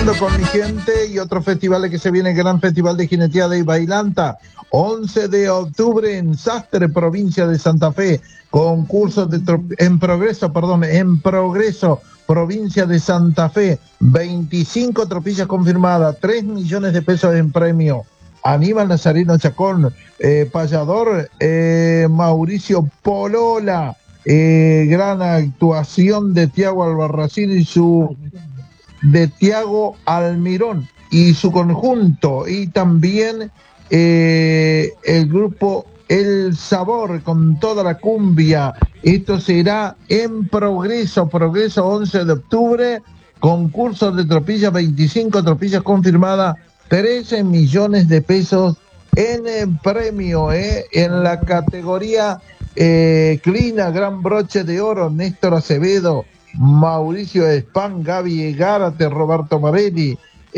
Con mi gente y otros festivales que se viene, Gran Festival de Jineteada y Bailanta, 11 de octubre en Sastre, provincia de Santa Fe, concursos en progreso, provincia de Santa Fe, 25 tropillas confirmadas, 3 millones de pesos en premio. Aníbal Nazareno Chacón, payador Mauricio Polola, gran actuación de Tiago Albarracín de Tiago Almirón y su conjunto, y también el grupo El Sabor con toda la cumbia. Esto será en progreso 11 de octubre, concurso de tropillas, 25 tropillas confirmadas, 13 millones de pesos en el premio, en la categoría Clina, gran broche de oro, Néstor Acevedo, Mauricio Espan, Gaby Gárate, Roberto Marelli,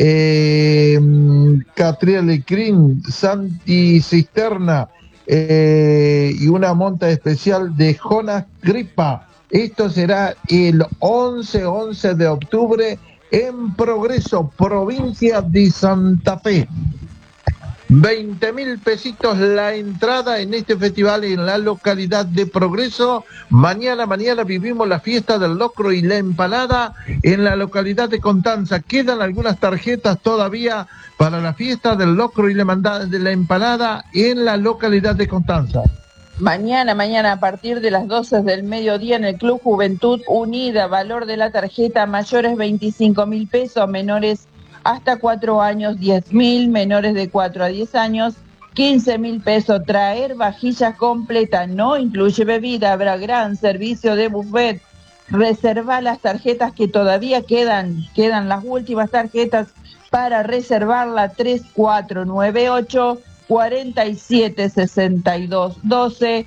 Catriel Crin, Santi Cisterna, y una monta especial de Jonas Gripa. Esto será el 11 de octubre en Progreso, provincia de Santa Fe. 20.000 pesitos la entrada en este festival en la localidad de Progreso. Mañana vivimos la fiesta del locro y la empanada en la localidad de Constanza. Quedan algunas tarjetas todavía para la fiesta del locro y la empanada en la localidad de Constanza. Mañana a partir de las 12 del mediodía en el Club Juventud Unida, valor de la tarjeta mayores 25.000 pesos, menores hasta 4 años 10.000, menores de 4 a 10 años 15.000 pesos. Traer vajilla completa, no incluye bebida, habrá gran servicio de buffet. Reserva las tarjetas que todavía quedan las últimas tarjetas para reservarla. 3498 47 62 12,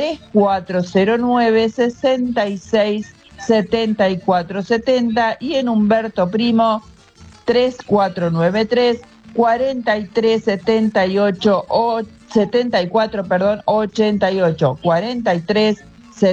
3409 66 74 70 y en Humberto Primo 3493 43 78 74 88 43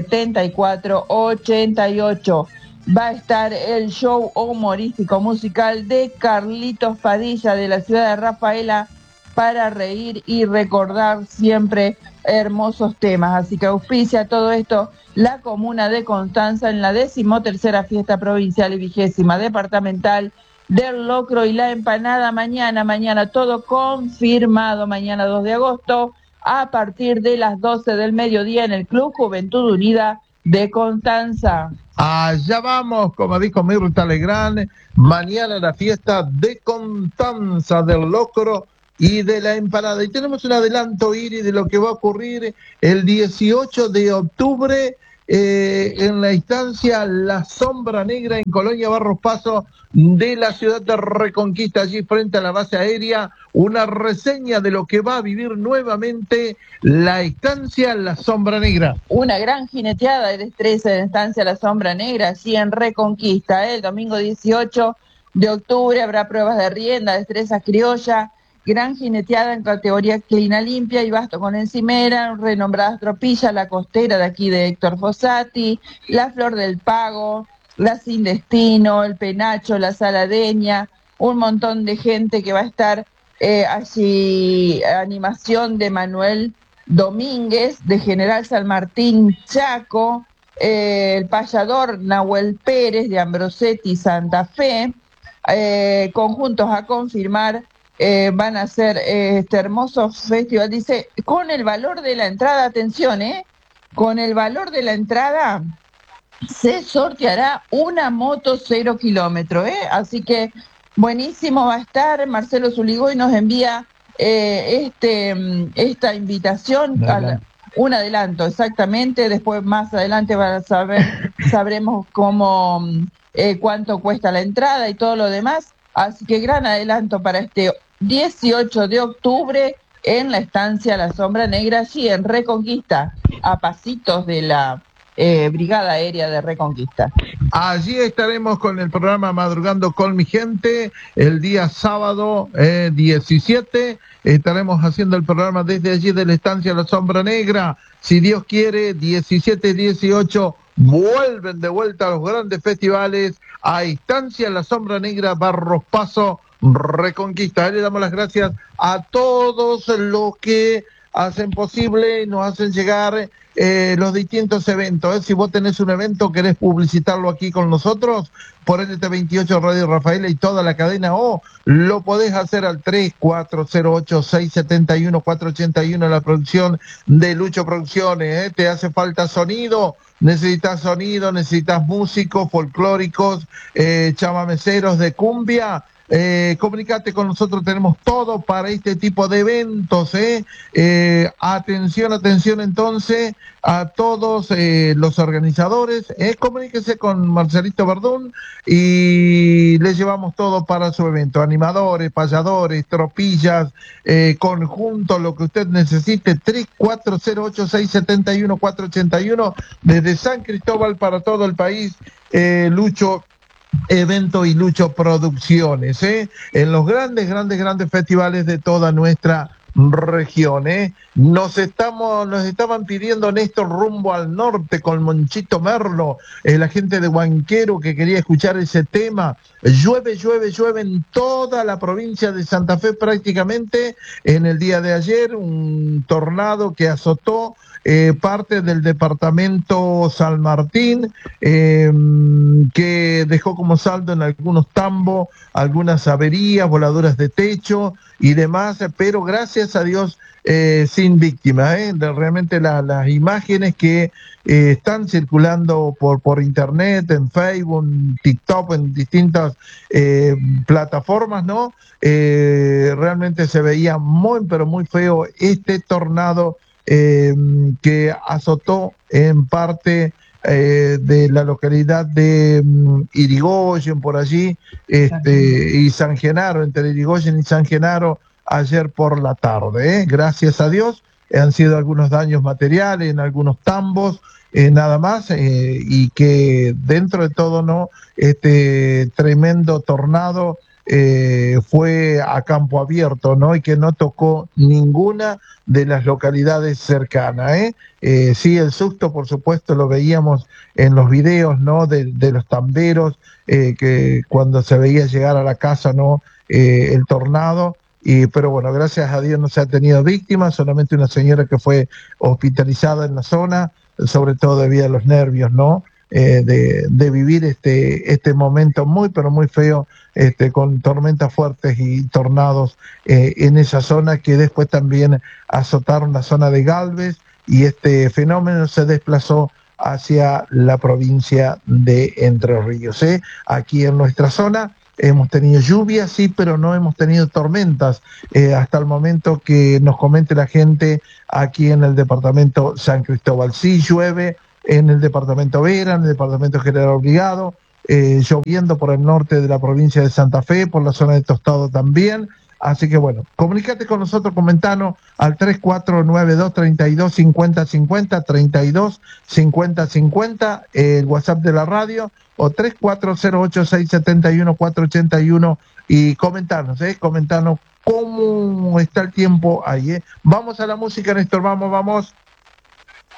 74 88. Va a estar el show humorístico musical de Carlitos Padilla de la ciudad de Rafaela para reír y recordar siempre hermosos temas. Así que auspicia todo esto la comuna de Constanza en la 13ª fiesta provincial y 20ª departamental del locro y la empanada. Mañana todo confirmado, mañana 2 de agosto a partir de las 12 del mediodía en el Club Juventud Unida de Constanza. Allá vamos, como dijo Mirta Legrand, mañana la fiesta de Constanza del locro y de la empanada. Y tenemos un adelanto, Iris, de lo que va a ocurrir el 18 de octubre en la instancia La Sombra Negra en Colonia Barros Paso de la ciudad de Reconquista, allí frente a la base aérea, una reseña de lo que va a vivir nuevamente la estancia La Sombra Negra. Una gran jineteada de destreza de la estancia La Sombra Negra, allí en Reconquista. El domingo 18 de octubre habrá pruebas de rienda, destreza criolla, gran jineteada en categoría clina limpia y basto con encimera, renombradas tropillas, la costera de aquí de Héctor Fossati, la flor del pago, la sin destino, el penacho, la saladeña, un montón de gente que va a estar allí, animación de Manuel Domínguez, de General San Martín Chaco, el payador Nahuel Pérez de Ambrosetti Santa Fe, conjuntos a confirmar. Van a hacer este hermoso festival, dice, con el valor de la entrada, atención, con el valor de la entrada se sorteará una moto 0 kilómetro, así que buenísimo va a estar. Marcelo Zuligoy nos envía esta invitación, un adelanto, exactamente. Después más adelante sabremos cómo, cuánto cuesta la entrada y todo lo demás, así que gran adelanto para este 18 de octubre en la estancia La Sombra Negra, allí en Reconquista, a pasitos de la Brigada Aérea de Reconquista. Allí estaremos con el programa Madrugando con mi gente el día sábado 17. Estaremos haciendo el programa desde allí de la estancia La Sombra Negra. Si Dios quiere, 17, 18, vuelven de vuelta a los grandes festivales, a Instancia La Sombra Negra, Barros Paso, Reconquista. Le damos las gracias a todos los que hacen posible y nos hacen llegar los distintos eventos. Si vos tenés un evento, querés publicitarlo aquí con nosotros, por LT28 Radio Rafaela y toda la cadena O, lo podés hacer al 3408-671-481, la producción de Lucho Producciones. Te hace falta sonido, necesitas músicos folclóricos, chamameceros de cumbia. Comunicate con nosotros, tenemos todo para este tipo de eventos. Atención entonces a todos los organizadores, comuníquese con Marcelito Verdún y les llevamos todo para su evento, animadores, payadores, tropillas, conjuntos, lo que usted necesite. 3408-671-481 desde San Cristóbal para todo el país. Lucho Evento y Lucho Producciones, en los grandes festivales de toda nuestra región. Nos estaban pidiendo Néstor Rumbo al Norte con Monchito Merlo, la gente de Huanquero que quería escuchar ese tema. Llueve en toda la provincia de Santa Fe prácticamente. En el día de ayer, un tornado que azotó parte del departamento San Martín, que dejó como saldo en algunos tambos, algunas averías, voladuras de techo y demás, pero gracias a Dios sin víctimas. Realmente las imágenes que están circulando por internet, en Facebook, en TikTok, en distintas plataformas, ¿no? Realmente se veía muy, pero muy feo este tornado que azotó en parte de la localidad de Irigoyen, por allí, y San Genaro, entre Irigoyen y San Genaro, ayer por la tarde. Gracias a Dios, han sido algunos daños materiales en algunos tambos, nada más, y que dentro de todo, ¿no? Este tremendo tornado fue a campo abierto, ¿no? Y que no tocó ninguna de las localidades cercanas. Sí, el susto, por supuesto, lo veíamos en los videos, ¿no? De los tamberos, que cuando se veía llegar a la casa, ¿no? El tornado. Pero bueno, gracias a Dios no se ha tenido víctimas, solamente una señora que fue hospitalizada en la zona, sobre todo debido a los nervios, ¿no? De vivir este momento muy, pero muy feo, con tormentas fuertes y tornados en esa zona, que después también azotaron la zona de Galvez, y este fenómeno se desplazó hacia la provincia de Entre Ríos. Aquí en nuestra zona hemos tenido lluvias, sí, pero no hemos tenido tormentas hasta el momento que nos comente la gente aquí en el departamento San Cristóbal. Sí llueve en el departamento Vera, en el departamento General Obligado, lloviendo por el norte de la provincia de Santa Fe, por la zona de Tostado también. Así que bueno, comunícate con nosotros, comentanos al 3492-325050, 325050, el WhatsApp de la radio, o 3408-671-481, y comentanos cómo está el tiempo ahí. Vamos a la música, Néstor, vamos.